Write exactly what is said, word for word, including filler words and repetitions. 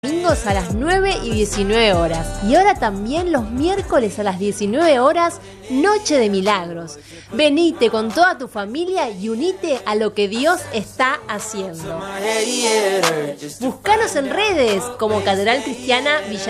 Domingos a las nueve y diecinueve horas. Y ahora también los miércoles a las diecinueve horas, Noche de Milagros. Venite con toda tu familia y unite a lo que Dios está haciendo. Búscanos en redes como Catedral Cristiana Villa